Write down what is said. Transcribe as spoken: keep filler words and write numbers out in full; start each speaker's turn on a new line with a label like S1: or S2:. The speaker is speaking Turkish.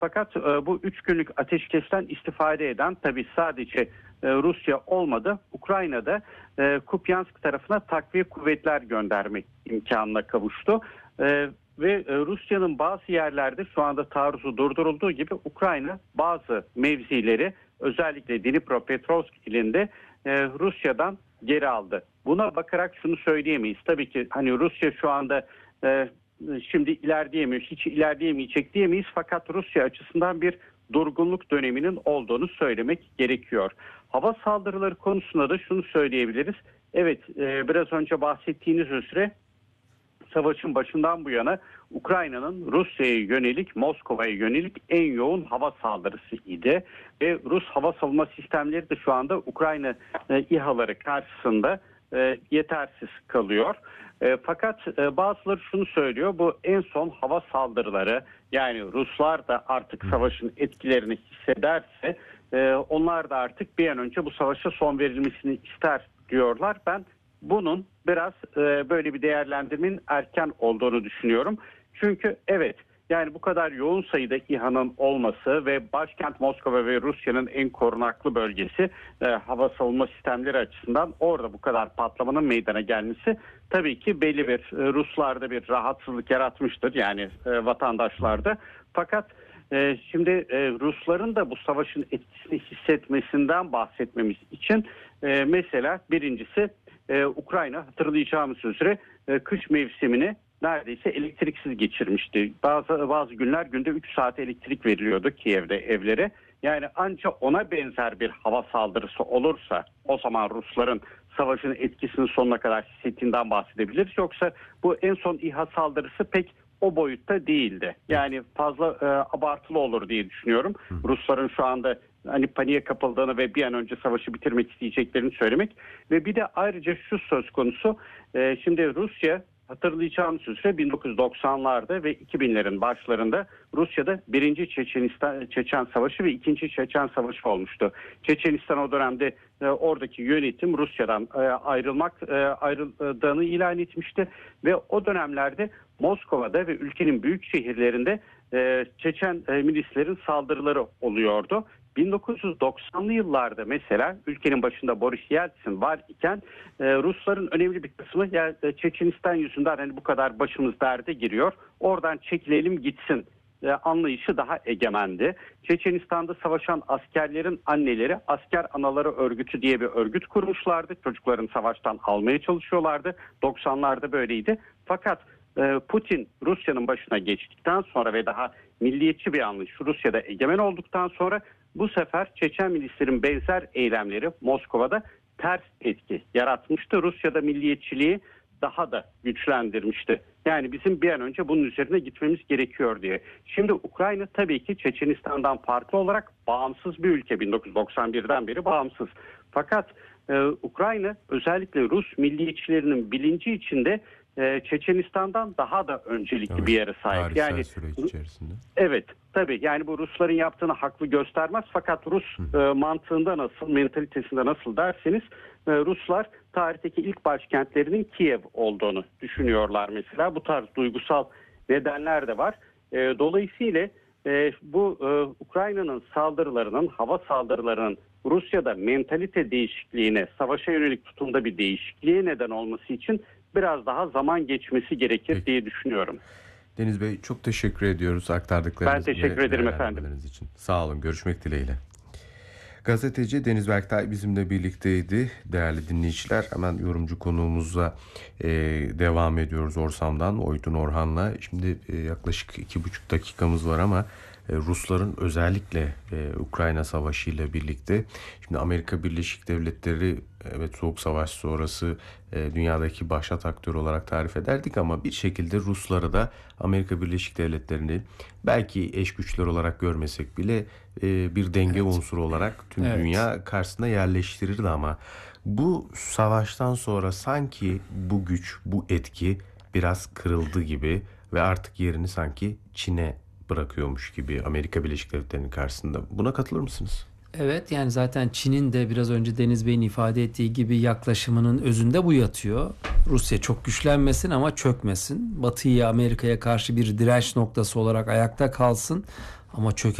S1: Fakat e, bu üç günlük ateşkesten istifade eden tabii sadece e, Rusya olmadı. Ukrayna'da e, Kupyansk tarafına takviye kuvvetler göndermek imkanına kavuştu. E, ve e, Rusya'nın bazı yerlerde şu anda taarruzu durdurulduğu gibi Ukrayna bazı mevzileri özellikle Dnipropetrovsk ilinde e, Rusya'dan geri aldı. Buna bakarak şunu söyleyemeyiz. Tabii ki hani Rusya şu anda e, şimdi ilerleyemiyor, hiç ilerleyemeyecek diyemeyiz. Fakat Rusya açısından bir durgunluk döneminin olduğunu söylemek gerekiyor. Hava saldırıları konusunda da şunu söyleyebiliriz. Evet, e, biraz önce bahsettiğiniz üzere savaşın başından bu yana Ukrayna'nın Rusya'ya yönelik, Moskova'ya yönelik en yoğun hava saldırısı idi. Ve Rus hava savunma sistemleri de şu anda Ukrayna e, İHA'ları karşısında e, yetersiz kalıyor. E, fakat e, bazıları şunu söylüyor, bu en son hava saldırıları, yani Ruslar da artık savaşın etkilerini hissederse e, onlar da artık bir an önce bu savaşa son verilmesini ister diyorlar. Ben bunun biraz e, böyle bir değerlendirmenin erken olduğunu düşünüyorum. Çünkü evet, yani bu kadar yoğun sayıda İHA'nın olması ve başkent Moskova ve Rusya'nın en korunaklı bölgesi e, hava savunma sistemleri açısından orada bu kadar patlamanın meydana gelmesi tabii ki belli bir e, Ruslarda bir rahatsızlık yaratmıştır, yani e, vatandaşlarda. Fakat e, şimdi e, Rusların da bu savaşın etkisini hissetmesinden bahsetmemiz için e, mesela birincisi e, Ukrayna, hatırlayacağımız üzere e, kış mevsimini neredeyse elektriksiz geçirmişti. Bazı bazı günler günde üç saat elektrik veriliyordu Kiev'de evlere. Yani ancak ona benzer bir hava saldırısı olursa o zaman Rusların savaşın etkisini sonuna kadar hissettiğinden bahsedebiliriz. Yoksa bu en son İHA saldırısı pek o boyutta değildi. Yani fazla e, abartılı olur diye düşünüyorum. Rusların şu anda hani paniğe kapıldığını ve bir an önce savaşı bitirmek isteyeceklerini söylemek. Ve bir de ayrıca şu söz konusu, e, şimdi Rusya, hatırlayacağınız üzere bin dokuz yüz doksanlarda ve iki binlerin başlarında Rusya'da birinci Çeçenistan Çeçen Savaşı ve ikinci Çeçen Savaşı olmuştu. Çeçenistan o dönemde e, oradaki yönetim Rusya'dan e, ayrılmak e, ayrıldığını ilan etmişti ve o dönemlerde Moskova'da ve ülkenin büyük şehirlerinde e, Çeçen e, milislerin saldırıları oluyordu. bin dokuz yüz doksanlı yıllarda mesela ülkenin başında Boris Yeltsin var iken e, Rusların önemli bir kısmı ya e, Çeçenistan yüzünden hani bu kadar başımız derde giriyor, oradan çekilelim gitsin e, anlayışı daha egemendi. Çeçenistan'da savaşan askerlerin anneleri Asker Anaları Örgütü diye bir örgüt kurmuşlardı. Çocukların savaştan almaya çalışıyorlardı. doksanlarda böyleydi. Fakat e, Putin Rusya'nın başına geçtikten sonra ve daha milliyetçi bir anlayış Rusya'da egemen olduktan sonra bu sefer Çeçen milislerin benzer eylemleri Moskova'da ters etki yaratmıştı. Rusya'da milliyetçiliği daha da güçlendirmişti. Yani bizim bir an önce bunun üzerine gitmemiz gerekiyor diye. Şimdi Ukrayna tabii ki Çeçenistan'dan farklı olarak bağımsız bir ülke. bin dokuz yüz doksan birden beri bağımsız. Fakat e, Ukrayna özellikle Rus milliyetçilerinin bilinci içinde e, Çeçenistan'dan daha da öncelikli
S2: Evet,
S1: bir yere sahip. Yani
S2: süreç içerisinde.
S1: evet, tabii yani bu Rusların yaptığını haklı göstermez, fakat Rus e, mantığında nasıl, mentalitesinde nasıl derseniz e, Ruslar tarihteki ilk başkentlerinin Kiev olduğunu düşünüyorlar mesela. Bu tarz duygusal nedenler de var. E, dolayısıyla e, bu e, Ukrayna'nın saldırılarının, hava saldırılarının Rusya'da mentalite değişikliğine, savaşa yönelik tutumda bir değişikliğe neden olması için biraz daha zaman geçmesi gerekir
S2: Peki.
S1: diye düşünüyorum.
S2: Deniz Bey, çok teşekkür ediyoruz aktardıklarınız
S1: Ben teşekkür
S2: ve
S1: ederim efendim.
S2: değerlendirmeleriniz için. Sağ olun, görüşmek dileğiyle. Gazeteci Deniz Berktay bizimle birlikteydi. Değerli dinleyiciler, hemen yorumcu konuğumuzla e, devam ediyoruz Orsam'dan Oytun Orhan'la. Şimdi e, yaklaşık iki buçuk dakikamız var ama e, Rusların özellikle e, Ukrayna Savaşı ile birlikte, şimdi Amerika Birleşik Devletleri, evet, Soğuk Savaş sonrası e, dünyadaki başat aktör olarak tarif ederdik ama bir şekilde Rusları da Amerika Birleşik Devletleri'ni belki eş güçler olarak görmesek bile e, bir denge evet. unsuru olarak tüm evet. dünya karşısına yerleştirirdi ama bu savaştan sonra sanki bu güç, bu etki biraz kırıldı gibi ve artık yerini sanki Çin'e bırakıyormuş gibi Amerika Birleşik Devletleri'nin karşısında. Buna katılır mısınız?
S3: Evet, yani zaten Çin'in de biraz önce Deniz Bey'in ifade ettiği gibi yaklaşımının özünde bu yatıyor. Rusya çok güçlenmesin ama çökmesin. Batı'ya, Amerika'ya karşı bir direnç noktası olarak ayakta kalsın ama çöke